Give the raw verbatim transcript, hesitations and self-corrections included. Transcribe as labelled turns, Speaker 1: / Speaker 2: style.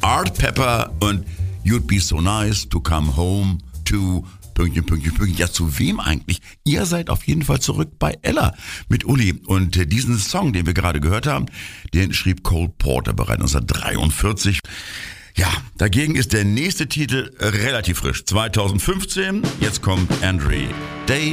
Speaker 1: Art Pepper und You'd Be So Nice to Come Home to... Pünktchen, Pünktchen, Pünktchen. Ja, zu wem eigentlich? Ihr seid auf jeden Fall zurück bei Ella mit Uli. Und äh, diesen Song, den wir gerade gehört haben, den schrieb Cole Porter bereits neunzehnhundertdreiundvierzig. Ja, dagegen ist der nächste Titel relativ frisch. zweitausendfünfzehn. Jetzt kommt Andre Day.